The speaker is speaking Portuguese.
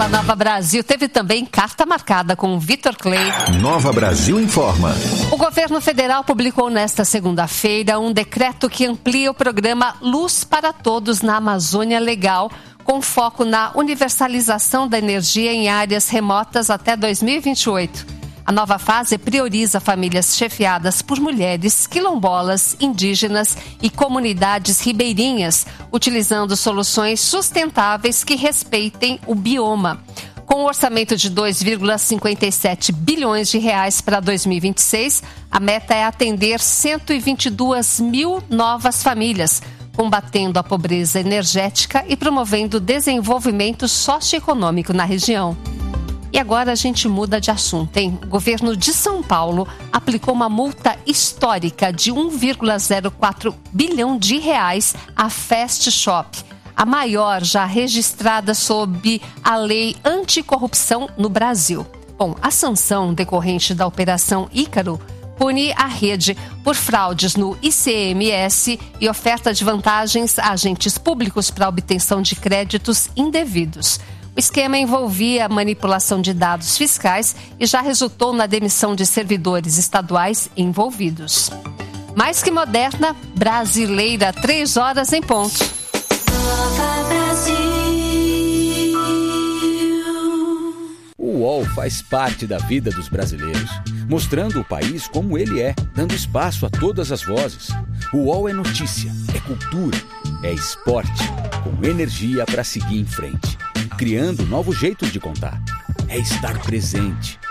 da Nova Brasil teve também carta marcada com Vitor Clay. Nova Brasil informa. O governo federal publicou nesta segunda-feira um decreto que amplia o programa Luz para Todos na Amazônia Legal, com foco na universalização da energia em áreas remotas até 2028. A nova fase prioriza famílias chefiadas por mulheres, quilombolas, indígenas e comunidades ribeirinhas, utilizando soluções sustentáveis que respeitem o bioma. Com um orçamento de 2,57 bilhões de reais para 2026, a meta é atender 122 mil novas famílias, combatendo a pobreza energética e promovendo o desenvolvimento socioeconômico na região. E agora a gente muda de assunto, hein? O governo de São Paulo aplicou uma multa histórica de 1,04 bilhão de reais à Fast Shop, a maior já registrada sob a lei anticorrupção no Brasil. Bom, a sanção decorrente da Operação Ícaro pune a rede por fraudes no ICMS e oferta de vantagens a agentes públicos para obtenção de créditos indevidos. O esquema envolvia a manipulação de dados fiscais e já resultou na demissão de servidores estaduais envolvidos. Mais que moderna, brasileira, 3 horas em ponto. O UOL faz parte da vida dos brasileiros, mostrando o país como ele é, dando espaço a todas as vozes. O UOL é notícia, é cultura, é esporte, com energia para seguir em frente. Criando novos jeitos de contar. É estar presente,